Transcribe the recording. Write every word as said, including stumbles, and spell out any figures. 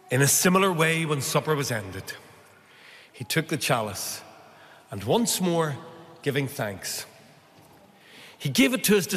In a similar way, when supper was ended, he took the chalice, and once more giving thanks, he gave it to his disciples